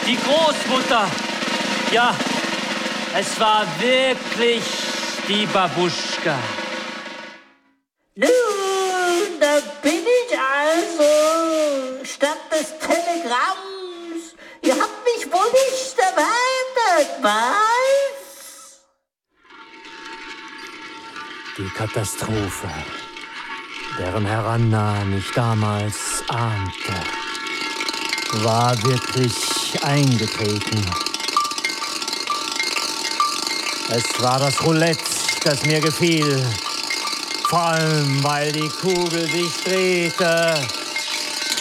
Die Großmutter. Ja, es war wirklich die Babuschka. Nun, da bin ich also, statt des Telegramms. Ihr habt mich wohl nicht erwartet, was? Die Katastrophe, deren Herannahen ich damals ahnte, war wirklich eingetreten. Es war das Roulette, das mir gefiel, vor allem weil die Kugel sich drehte